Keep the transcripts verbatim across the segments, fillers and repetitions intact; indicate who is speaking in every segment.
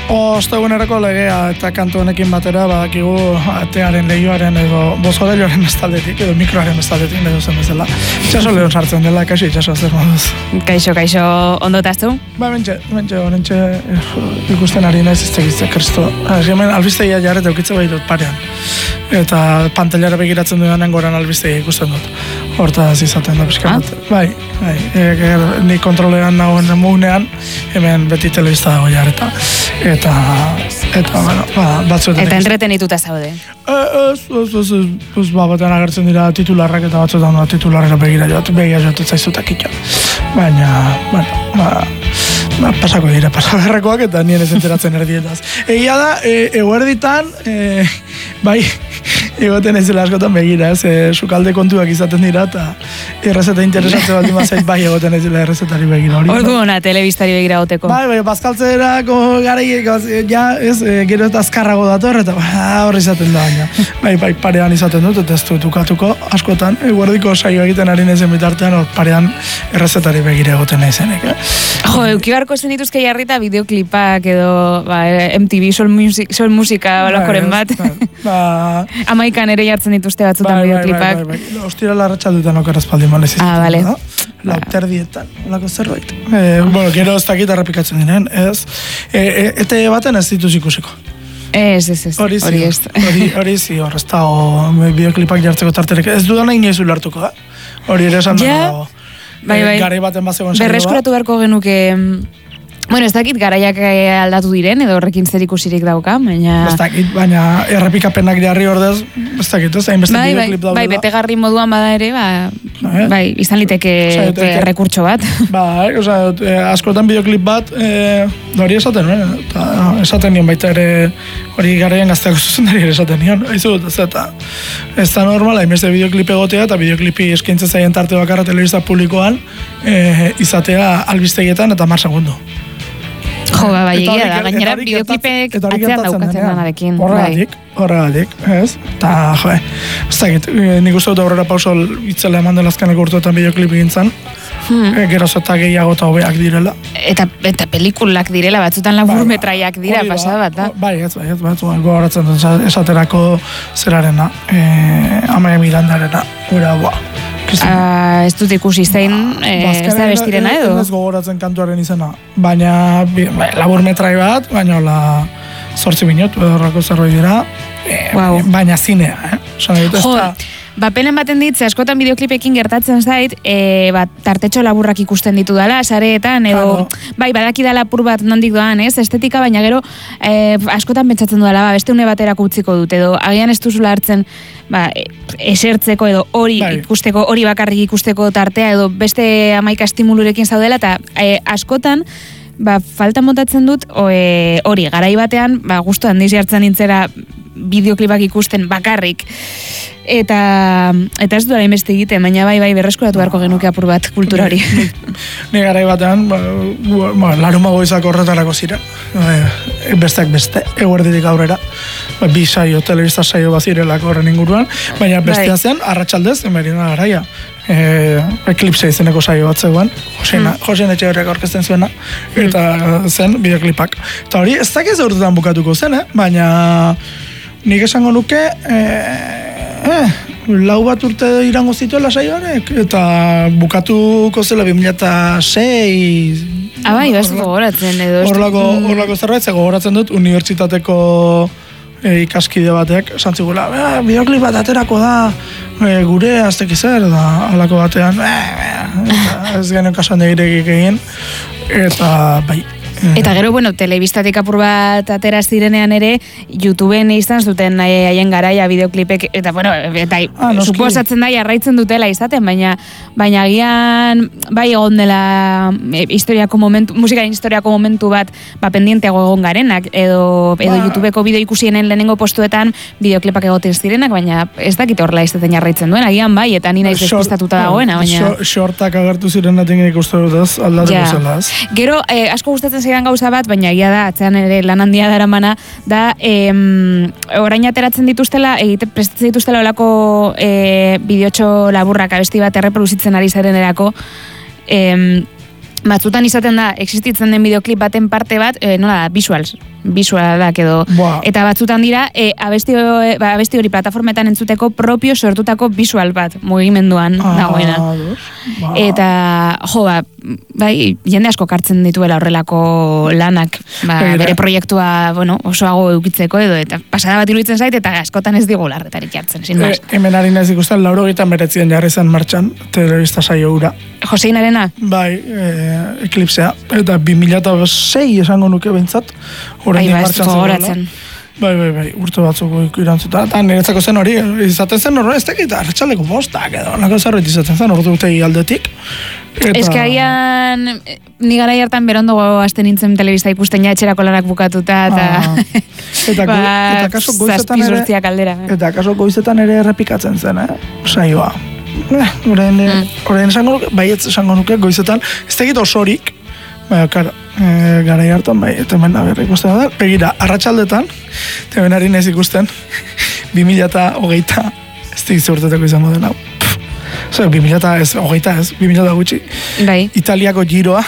Speaker 1: Ostegunerako legea eta kantu honekin batera badakigu atearen lehioaren edo bozgorailoaren bestaldetik edo mikroaren bestaldetik edo zen bezala. Itxaso lehon sartzen dela, kaixo itxaso zer moduz.
Speaker 2: Kaixo, kaixo, ondo taztu?
Speaker 1: Ba, bentxe, bentxe, bentxe ikusten ari naiz iztegizte, kristo. Hemen albiztegia jarret eukitze bai dut parean. Eta pantellara begiratzen dudanen goran albiztegia ikusten dut. Hortaz izaten da pixka bat. Ah? Bai, bai, e, ni kontrolean nagoen mugunean, hemen beti telebista dago jarreta. Eta, eta, bueno, ba, batzuetan...
Speaker 2: Eta entretenituta zaude?
Speaker 1: Ez, ez, ez, ez, ba, batean agertzen dira titularrak eta batzuetan da titularrera begira joat, begira joatet zaizutak ito. Baina, bueno, ba, ba, pasako dira, pasagarrakoak eta nien ez enteratzen erdietaz. Egia da, e, eguerditan, e, bai, egoten ez dela askotan begira, ez, e, sukalde kontuak izaten dira, eta errezeta interesatze baldin mazait, bai, egoten ez dela errezetari begira hori.
Speaker 2: Ordu hona, telebistari begira goteko.
Speaker 1: Bai, bai, bazkaltzerako garaiek, ja, ez, e, gero eta azkarrago dator, eta ba, horri izaten da, baina. Bai, bai, parean izaten dut, eta ez dut ukatuko, askotan, eguerdiko saio egiten ari nahizen bitartean, hor parean errezetari begira egoten nahizenek, eh?
Speaker 2: Jo, eukibarko zen dituzke jarrita bideoklipak edo ba, M T V, sol, music, sol musika balakoren bat. Ba, Amaikan ere jartzen dituzte batzutan
Speaker 1: ba,
Speaker 2: bideoklipak.
Speaker 1: Ba, ba, ba, ba. Ostira larratxaldutan okerazpaldi manez
Speaker 2: ah, vale.
Speaker 1: Da? Lauterdietan, olako zerbait. E, bueno, gero ez dakit errepikatzen diren, ez? E, e, ete baten ez dituz ikusiko.
Speaker 2: Ez, ez, ez.
Speaker 1: Hori zi, hori zi, hor, ez da, bideoklipak jartzeko tarterek. Ez dudan nahi inoizu lartuko, da? Hori ere esan
Speaker 2: ja,
Speaker 1: dago.
Speaker 2: Bai, bai.
Speaker 1: Garai baten bazegoen saioa.
Speaker 2: Berreskuratu beharko genuke... Bueno, ez dakit garaiak aldatu diren, edo horrekin zer ikusirik dauka, baina... Ez
Speaker 1: dakit, baina errepikapenak jarri ordez, ez dakit, ez hainbeste
Speaker 2: bai,
Speaker 1: bideoklip daudela.
Speaker 2: Bai, betegarri moduan bada ere, ba, bai, bai izan liteke rekurtso bat.
Speaker 1: Bai, oza, askotan bideoklip bat, e, hori esaten, eh? Ta, esaten nion baita ere, hori garaian gazteako zuzendari ere esaten nion, haizu dut, ez eta ez da normala, hainbeste bideoklip egotea, eta bideoklipi eskaintzen zaien tarte bakarra telebista publikoan, e, izatea albistegietan eta mar segundo.
Speaker 2: Jo, ba, bai, egia da, gainera bideoklipek atzean daukatzen danarekin.
Speaker 1: Horregatik, horregatik, ez? Eta, jo, ez dakit, nik uste dut aurrera pauso itzela eman dela azkeneko urteetan bideoklip egintzen, hmm. gero zeta gehiago eta hobeak direla. Eta,
Speaker 2: eta pelikulak direla, batzutan laburmetraiak dira, ba, pasada bat, da?
Speaker 1: Bai, ez, bai, ez, bai, ez, gogoratzen dut esaterako zerarena, eh, Amaia Mirandarena, ura, boa.
Speaker 2: Uh, ez dut ikusi zein, ba, eh, ez da bestirena edo?
Speaker 1: Ez gogoratzen kantuaren izena, baina ba, labur metrai bat, baina la zortzi minutu edo horrako zerbait dira, eh, wow. Baina zinea, eh?
Speaker 2: Jo, ba, pelen baten dit, ze askotan bideoklipekin gertatzen zait, e, ba, tartetxo laburrak ikusten ditu dala, sareetan, edo, claro. Bai, badaki dala apur bat nondik doan, ez, estetika, baina gero, e, askotan pentsatzen dudala, ba, beste une baterako utziko dut, edo, agian ez duzula hartzen, ba, esertzeko edo hori bai. ikusteko, hori bakarrik ikusteko tartea, edo beste hamaika estimulurekin zaudela, eta e, askotan, ba, falta montatzen dut, hori, garai batean, ba, gustu handiz jartzen nintzera bideoklipak ikusten bakarrik. Eta, eta ez du ara inbeste egiten, baina bai, bai, berreskuratu beharko genuke apur bat kultura hori.
Speaker 1: Ni garai batean, ba, ba, laruma goizak horretarako zira, e, besteak beste, eguerditik aurrera, ba, bi saio, telebista saio bazirelako horren inguruan, baina bestea zen, arratsaldez, emerina garaia. E, Eclipse izeneko saio bat zegoen, Josena, mm. Josen Etxeberriak aurkezten zuena, eta mm. zen bideoklipak. Eta hori, ez dakiz urtetan bukatuko zen, eh? Baina nik esango nuke, eh, eh, lau bat urte irango zituela saioarek, eta bukatuko zela bi mila sei...
Speaker 2: Ah, bai, bastu gogoratzen edo.
Speaker 1: Horlako zerbait, gogoratzen dut, unibertsitateko e, ikaskide batek, santzigula, eh, bideoklip bat aterako da, e, gure azteki zer, da, alako batean, eh, ez genuen kasuan egirek egin, eta bai.
Speaker 2: Eta gero, bueno, telebistatik apur bat atera zirenean ere, YouTubeen izan zuten haien garaia bideoklipek, eta bueno, eta ah, suposatzen da jarraitzen dutela izaten, baina baina agian bai egon dela e, historiako momentu, musikaren historiako momentu bat, ba, pendienteago egon garenak, edo, edo ba. YouTubeko bideo ikusienen lehenengo postuetan bideoklipak egoten zirenak, baina ez dakit horrela izaten jarraitzen duen, agian bai, eta nina izpistatuta dagoena, baina...
Speaker 1: Shortak agertu ziren natin ikustu dut ez, aldatuko zela ez.
Speaker 2: Gero, eh, asko gustatzen ziren gauza bat, baina egia da, atzean ere lan handia daramana, da, em, orain ateratzen dituztela, egite prestatzen dituztela olako e, bideotxo laburrak abesti bat erreproduzitzen ari zaren erako, em, batzutan izaten da, existitzen den bideoklip baten parte bat, e, nola da, visuals, visualak edo,
Speaker 1: Boa.
Speaker 2: eta batzutan dira, e, abesti, e, ba, abesti hori plataformetan entzuteko propio sortutako visual bat, mugimenduan
Speaker 1: Ah,
Speaker 2: dagoena.
Speaker 1: ba.
Speaker 2: Eta, jo, ba, bai, jende asko kartzen dituela horrelako lanak, ba,
Speaker 1: Begira.
Speaker 2: bere proiektua, bueno, osoago eukitzeko edo, eta pasada bat iruditzen zait, eta askotan ez digu larretarik jartzen, sin
Speaker 1: E,
Speaker 2: más.
Speaker 1: hemen ari naiz ikusten, lauro gita meretzien jarri zen martxan, telebista saio hura.
Speaker 2: Joseinarena?
Speaker 1: Bai, e, eklipsea. Eta bi mila sei esango nuke behintzat.
Speaker 2: Bai, ba, ez
Speaker 1: martxan
Speaker 2: dut
Speaker 1: zegoela.
Speaker 2: gogoratzen.
Speaker 1: Bai, bai, bai, urte batzuk irantzuta. Eta niretzako zen hori, izaten zen horre, ez tekit, arratxaldeko bostak edo, lako zerbait izaten zen, ordu utegi aldetik. Eta...
Speaker 2: Ez que agian, ni gara hartan berondo hasten nintzen telebista ikusten ja etxerako lanak bukatuta, eta...
Speaker 1: Ah. Eta,
Speaker 2: ba,
Speaker 1: eta kaso goizetan ere...
Speaker 2: zazpizortziak aldera.
Speaker 1: Eta kaso goizetan ere errepikatzen zen, eh? Saioa. Eh, orain, mm. orain esango nuke, baietz esango nuke, goizetan, ez tegit osorik, baina, karo, e, garai hartan, bai, eta hemen aberra ikusten da, begira, arratsaldetan, eta hemen ari naiz ikusten, bi mila eta hogeita, ez tegit urtetako izango den hau. Zer, bi mila eta ez, hogeita ez, bi mila eta gutxi,
Speaker 2: Bai.
Speaker 1: Italiako giroa,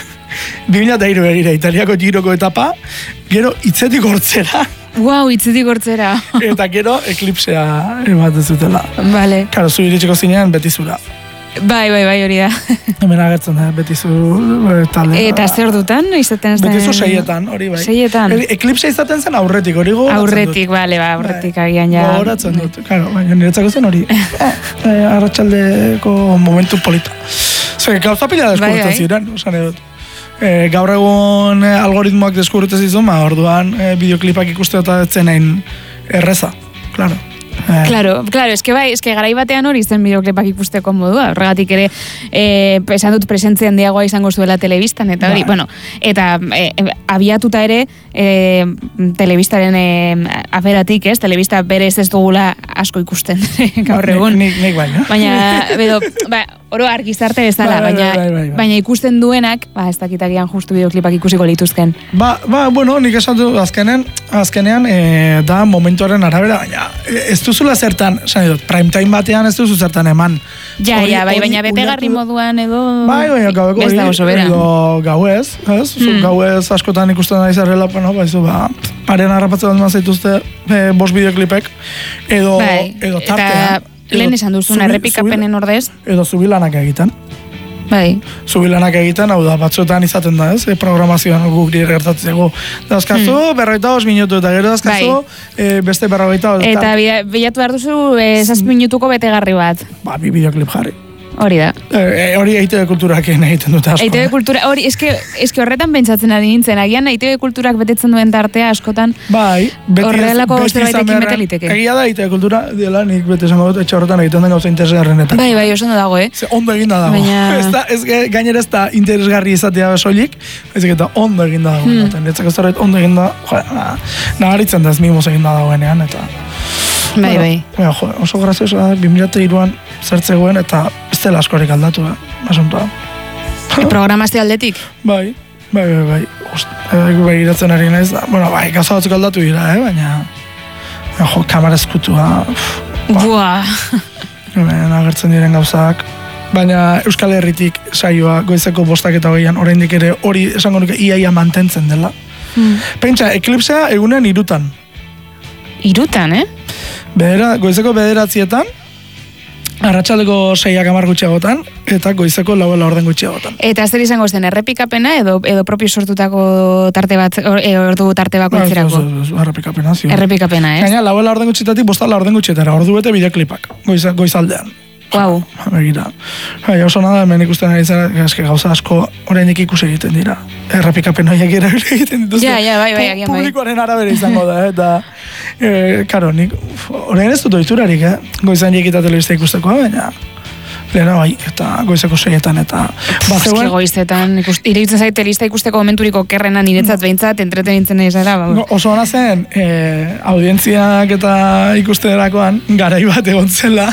Speaker 1: bi mila eta hiru begira, Italiako giroko etapa, gero itzetik hortzera,
Speaker 2: Wow, itzetik hortzera.
Speaker 1: eta gero eklipsea ematen zutela.
Speaker 2: Vale.
Speaker 1: Karo, zu iritsiko zinean beti zura.
Speaker 2: Bai, bai, bai, hori da.
Speaker 1: Hemen agertzen da, beti zu e, talde.
Speaker 2: Eta zer dutan, izaten ez da...
Speaker 1: Beti zu seietan, hori bai.
Speaker 2: Seietan.
Speaker 1: E, eklipsea izaten zen aurretik, hori gogoratzen
Speaker 2: Aurretik,
Speaker 1: dut.
Speaker 2: bale, ba, aurretik
Speaker 1: Bai,
Speaker 2: agian ja...
Speaker 1: Gogoratzen dut, karo, baina niretzako zen hori. eh, eh, arratsaldeko momentu polita. Zer, gauza pila deskubritzen
Speaker 2: Bai, bai.
Speaker 1: ziren, osan edut. E, gaur egun e, algoritmoak deskubritzen zizun, ba, orduan e, bideoklipak ikuste eta etzenein erreza, claro. Eh,
Speaker 2: Claro, claro, eske bai, eske garai batean hori zen bideoklipak ikusteko modua. Horregatik ere, eh, esan dut presentzia handiagoa izango zuela telebistan, eta hori,
Speaker 1: Bai.
Speaker 2: bueno, eta eh, abiatuta ere, eh, telebistaren eh, aferatik, ez? Telebista berez ez dugula asko ikusten gaur
Speaker 1: nik-
Speaker 2: egun.
Speaker 1: Nik, nik baina.
Speaker 2: Baina, bedo, ba, oro argizarte bezala,
Speaker 1: Bai, bai,
Speaker 2: baina,
Speaker 1: bai, bai, bai.
Speaker 2: baina ikusten duenak, ba, ez dakitagian justu bideoklipak ikusiko lituzken.
Speaker 1: Ba, ba, bueno, nik esan du, azkenen, azkenean, e, da momentuaren arabera, baina e, ez duzula zertan, esan dut, prime time batean ez duzu zertan eman.
Speaker 2: Ja,
Speaker 1: Hori-
Speaker 2: ja, bai,
Speaker 1: hori
Speaker 2: baina betegarri
Speaker 1: ulertu-
Speaker 2: moduan edo...
Speaker 1: Bai, baina gaueko
Speaker 2: Ez
Speaker 1: hori,
Speaker 2: da oso bera.
Speaker 1: edo gauez, ez?
Speaker 2: Hmm.
Speaker 1: Gauez askotan ikusten da izarrela, bueno, baizu, ba, paren harrapatzen bat zaituzte e, bost bideoklipek, edo,
Speaker 2: Bai,
Speaker 1: edo
Speaker 2: eta
Speaker 1: tartean.
Speaker 2: lehen esan duzun, errepikapenen ordez.
Speaker 1: Edo zubilanak egiten.
Speaker 2: Bai.
Speaker 1: Zubilanak egiten, hau da, batzuetan izaten da, ez? E, programazioan guk dire gertatzeko. Dazkazu, hmm. berrogeita os minutu, eta gero dazkazu, e, beste berrogeita os.
Speaker 2: Eta bila- bilatu behar duzu eh, zazpi minutuko betegarri bat.
Speaker 1: Ba, bi bideoklip jarri.
Speaker 2: Hori da.
Speaker 1: E, hori E I T B kulturak egiten dute asko.
Speaker 2: E I T B kultura, hori, eske, eske horretan pentsatzen ari nintzen, agian E I T B kulturak betetzen duen tartea askotan,
Speaker 1: Bai, beti
Speaker 2: horrelako
Speaker 1: beti
Speaker 2: zerbaitekin
Speaker 1: izan beharrean-
Speaker 2: bete liteke.
Speaker 1: Egia da, E I T B kultura, dela, nik beti esango dut, etxe horretan egiten den gauza interesgarrenetan.
Speaker 2: bai, bai, oso ondo dago, eh?
Speaker 1: Ze ondo eginda dago.
Speaker 2: Baina-
Speaker 1: Ez da, ez, gainera ez da interesgarri izatea soilik, ez eta ondo eginda dago.
Speaker 2: Hmm.
Speaker 1: Hmm. Netzako zerbait ondo eginda, jo, na, nabaritzen da ez mimos eginda dagoenean, eta...
Speaker 2: Bai,
Speaker 1: Bueno,
Speaker 2: bai.
Speaker 1: baina, jo, oso grazioso da, bi mila hiruan zertzegoen, eta ez dela askorik aldatu, eh, asuntoa.
Speaker 2: Programazio aldetik?
Speaker 1: Bai, bai, bai, bai. Ust, eh, bai, iratzen ari naiz, da. Bueno, bai, gauza batzuk aldatu dira, eh, baina... baina, jo, kamara eskutua, pff, ba,
Speaker 2: Buah.
Speaker 1: hemen agertzen diren gauzak. Baina Euskal Herritik saioa goizeko bostak eta hogeian, oraindik ere hori esango nuke iaia mantentzen dela.
Speaker 2: Hmm.
Speaker 1: Pentsa, eklipsea egunean irutan.
Speaker 2: Irutan, eh?
Speaker 1: Bedera, goizeko bederatzietan, arratsaldeko seiak hamar gutxiagotan, eta goizeko lauela orden gutxiagotan.
Speaker 2: Eta zer izango zen, errepikapena edo edo propio sortutako tarte bat, or- e, ordu tarte bakoitzerako?
Speaker 1: Errepikapena, ziur.
Speaker 2: Errepikapena, ez?
Speaker 1: Gaina, lauela orden gutxitatik, bostala orden gutxietara, ordu bete bideoklipak, goiza, goizaldean.
Speaker 2: Guau.
Speaker 1: Begira. Bai, oso nada, hemen ikusten ari zara, eske gauza asko oraindik ikusi egiten dira. Errepikapen horiek ere egiten dituzte.
Speaker 2: Ja, ja, bai, bai,
Speaker 1: Pu-
Speaker 2: agian bai.
Speaker 1: Publikoaren arabera izango da, eh, eta... E, karo, nik, uf, orain ez dut oiturarik, eh? Goizan jekita telebista ikustekoa, baina... Lehena bai, eta goizeko seietan, eta...
Speaker 2: Ba, Eski goizetan, ikust, iruditzen zait telista ikusteko momenturiko kerrena niretzat behintzat, entretenitzen nahi zara. Ba.
Speaker 1: No, oso ona zen, e, audientziak eta ikusterakoan, garai bat egon zela,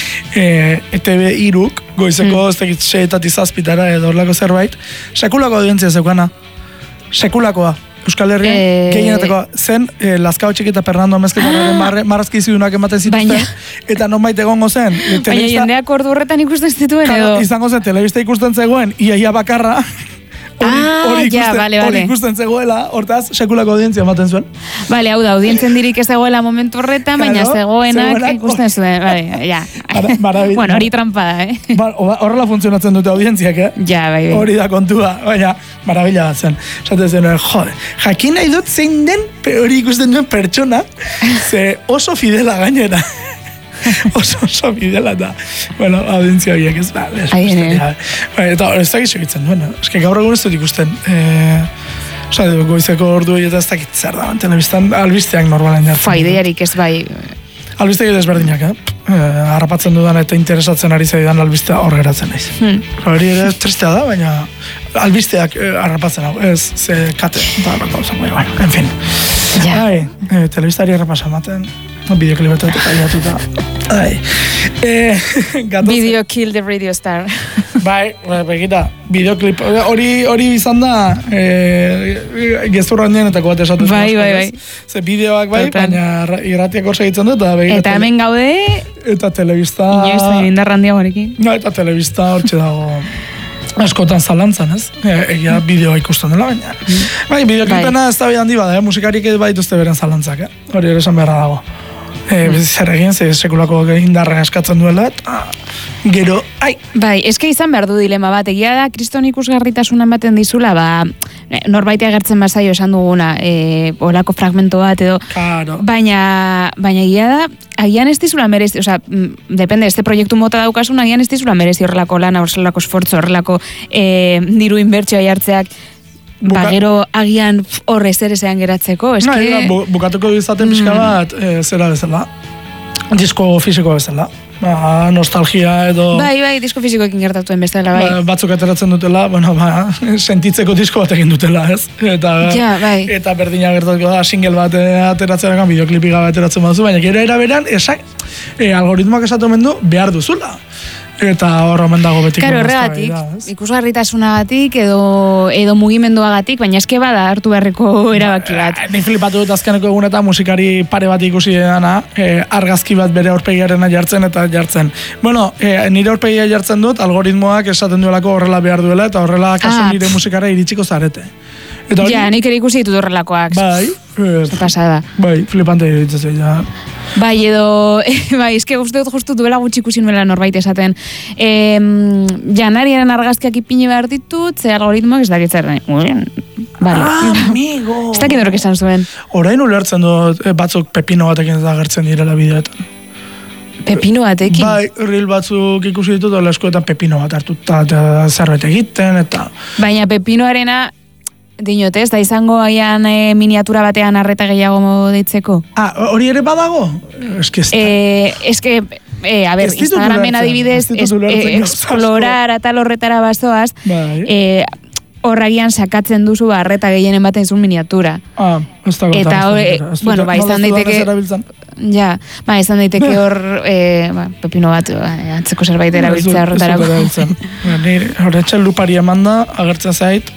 Speaker 1: e, E T B iruk, goizeko, mm. ez dakit, seietat izazpitara edo horlako zerbait, sekulako audientzia zeukana. Sekulakoa. Euskal Herrian,
Speaker 2: Eh,
Speaker 1: gehienetako zen, eh, Lazkao Txiki eta Fernando Amezketaren ah, marrazki zidunak ematen zituzten,
Speaker 2: baina,
Speaker 1: eta nonbait egongo zen.
Speaker 2: Baina
Speaker 1: telebista,
Speaker 2: jendeak ordu horretan ikusten zituen
Speaker 1: claro,
Speaker 2: edo...
Speaker 1: izango zen, telebista ikusten zegoen, iaia bakarra, hori,
Speaker 2: Ah,
Speaker 1: hori
Speaker 2: ja,
Speaker 1: ikusten,
Speaker 2: vale,
Speaker 1: hori
Speaker 2: vale.
Speaker 1: ikusten zegoela, hortaz, sekulako audientzia ematen zuen.
Speaker 2: Bale, hau da, audientzen dirik ez zegoela momentu horretan, baina
Speaker 1: Claro,
Speaker 2: zegoenak
Speaker 1: zegoenak,
Speaker 2: ikusten zuen, bale, ja.
Speaker 1: Mara- maravilla.
Speaker 2: Bueno, hori trampada, eh?
Speaker 1: Ba, horrela funtzionatzen dute audientziak, eh?
Speaker 2: Ja, bai, bai.
Speaker 1: Hori da kontua, baina marabila bat zen. Zaten zen, jode, jakin nahi dut zein den pe- hori ikusten duen pertsona, ze oso fidela gainera. oso oso fidela eta, bueno, audientzia horiek ez, ba, ez,
Speaker 2: Aien,
Speaker 1: ez,
Speaker 2: eh?
Speaker 1: ba, eta ez dakit segitzen duen, ez que gaur egun ez dut ikusten, e, oza, goizeko ordu eta ez dakit zer da, telebistan albisteak normalen jartzen.
Speaker 2: Faideiarik ez bai...
Speaker 1: Albistek desberdinak, eh? eh? Harrapatzen dudan eta interesatzen ari zaidan albistea hor geratzen naiz.
Speaker 2: Hmm.
Speaker 1: Hori ere tristea da, baina albisteak eh, harrapatzen hau, ez, ze kate, eta bako zen, bueno, en fin.
Speaker 2: Ja.
Speaker 1: Ai, eh, telebistari harrapasa ematen, bideoklipetat eta aiatuta. Ai. Eh, gatoz,
Speaker 2: Video kill the radio star.
Speaker 1: bai, begita, bideoklip, hori hori izan da, eh, gezurra nienetako bat esaten.
Speaker 2: Bai,
Speaker 1: zuen,
Speaker 2: bai,
Speaker 1: ez?
Speaker 2: bai.
Speaker 1: Ze bideoak bai,
Speaker 2: Total.
Speaker 1: baina ra- irratiak hor segitzen dut, eta begira.
Speaker 2: Eta hemen gaude,
Speaker 1: Eta telebista...
Speaker 2: inoiz indarra handiagoarekin.
Speaker 1: No, eta telebista hortxe dago askotan zalantzan, ez? E, egia bideoa ikusten dela, baina... Bai, bideoklipena ez da bai handi bada, eh? Musikarik ez baituzte beren zalantzak, eh? Hori ere esan beharra dago. E, zer egin, ze sekulako indarra eskatzen duela, eta gero, ai!
Speaker 2: Bai, eske izan behar du dilema bat, egia da, kriston ikusgarritasunan baten dizula, ba, norbaitea agertzen bazaio esan duguna, e, olako fragmento bat edo,
Speaker 1: Claro.
Speaker 2: baina, baina egia da, agian ez dizula merezi, oza, mm, depende, este proiektu mota daukasun, agian ez dizula merezi horrelako lana, horrelako esfortzo, horrelako e, diru inbertsioa jartzeak,
Speaker 1: Buka-
Speaker 2: ba, gero agian pf, horre zer ezean geratzeko, eske...
Speaker 1: Nahi, da, bu- bukatuko izaten pixka bat, e, zera bezala, disko fisiko bezala. Ba, nostalgia edo...
Speaker 2: Bai, bai, disko fizikoekin gertatuen bezala, bai.
Speaker 1: Ba, batzuk ateratzen dutela, bueno, ba, sentitzeko disko bat egin dutela, ez? Eta,
Speaker 2: Ja, bai.
Speaker 1: eta berdina gertatuko da, single bat eh, ateratzen egan, bideoklipi gabe ateratzen baduzu, baina gero era beran, esak, e, algoritmoak esatu omen du behar duzula. Eta hor omen dago betiko.
Speaker 2: Karo, horregatik, ikusgarritasunagatik edo, edo mugimenduagatik, baina eske bada hartu beharreko erabaki bat.
Speaker 1: Ni flipatu dut azkeneko egunetan musikari pare bat ikusi dena, e, argazki bat bere aurpegiarena jartzen eta jartzen. Bueno, e, nire aurpegia jartzen dut, algoritmoak esaten duelako horrela behar duela, eta horrela kasu
Speaker 2: Ah,
Speaker 1: nire musikara iritsiko zarete. Eta hori,
Speaker 2: Ja, nik ere ikusi ditut horrelakoak.
Speaker 1: bai, e,
Speaker 2: Ze pasada.
Speaker 1: bai, flipante iruditzen ja.
Speaker 2: Bai, edo, bai, eske uste dut justu duela gutxi ikusi nuela norbait esaten. E, janariaren argazkiak ipini behar ditut, ze algoritmoak ez dakit zer. Vale.
Speaker 1: Ah, amigo!
Speaker 2: Ez dakit horrek esan zuen.
Speaker 1: Orain ulertzen dut e, batzuk pepino batekin ez agertzen direla bideoetan.
Speaker 2: Pepino batekin.
Speaker 1: Bai, reel batzuk ikusi ditut, ola eskuetan pepino bat hartuta eta zerbait egiten, eta...
Speaker 2: Baina pepinoarena, dinote, ez da izango aian e, miniatura batean arreta gehiago deitzeko?
Speaker 1: Ah, hori ere badago? Eski ez da.
Speaker 2: Eh, eske, eh, a ber,
Speaker 1: Ez ditut
Speaker 2: Instagramen
Speaker 1: ulertzen,
Speaker 2: adibidez,
Speaker 1: ez ditut
Speaker 2: es,
Speaker 1: ulertzen
Speaker 2: eh,
Speaker 1: gauza asko.
Speaker 2: explorar atal horretara bazoaz,
Speaker 1: Bai.
Speaker 2: eh, horragian sakatzen duzu arreta gehienen baten zuen miniatura.
Speaker 1: Ah, ez dago.
Speaker 2: Eta hori, bueno, ba, izan daiteke... Ja, ba, izan daiteke hor, eh, ba, pepino bat, ba, antzeko zerbait erabiltzea horretarako.
Speaker 1: Nire, horretxe lupari eman da, agertzen zait,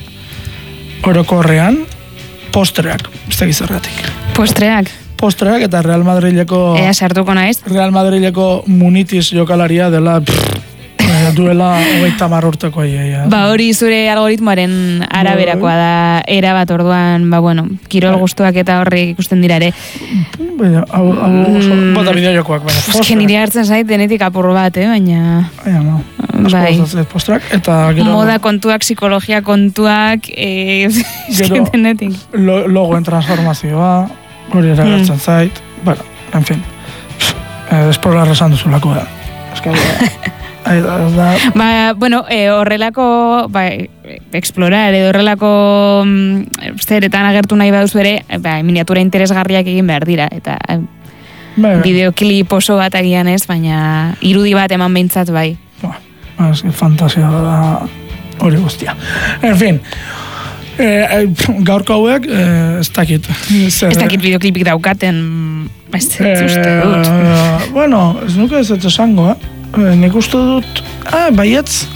Speaker 1: orokorrean, postreak, ez da gizarratik.
Speaker 2: Postreak,
Speaker 1: Postreak eta Real Madrileko...
Speaker 2: ea sartuko naiz.
Speaker 1: Real Madrileko munitis jokalaria dela... Pff, eh, duela hogeita hamar urteko iaia.
Speaker 2: Ba, hori zure algoritmoaren araberakoa da, era bat orduan, ba, bueno, kirol gustuak eta horrek ikusten dira ere.
Speaker 1: Baina, hau, hau, oso, bota bideo jokoak, baina,
Speaker 2: Eske nire hartzen zait denetik apur bat, eh, baina...
Speaker 1: Baina, no.
Speaker 2: Bai.
Speaker 1: Postrak, eta gero...
Speaker 2: Moda kontuak, psikologia kontuak, eh, eske
Speaker 1: Gero-
Speaker 2: denetik.
Speaker 1: Lo, logoen transformazioa, hori ere gertzen zait, bueno, en fin, eh, esplorar esan duzulako da. Eska, eh, da, da,
Speaker 2: Ba, bueno, eh, horrelako, ba, explorar edo horrelako mm, zeretan agertu nahi baduzu ere, ba, miniatura interesgarriak egin behar dira, eta eh,
Speaker 1: bai,
Speaker 2: bideoklip oso bat agian ez, baina irudi bat eman behintzat bai.
Speaker 1: ba, eski fantasia da hori guztia. En fin, eh, gaurko hauek, eh, ez dakit. Zer,
Speaker 2: Ez dakit bideoklipik daukaten, ez ez uste dut.
Speaker 1: Eh, bueno, ez nuke ez ez esango, eh? Eh, nik uste dut, ah, baietz,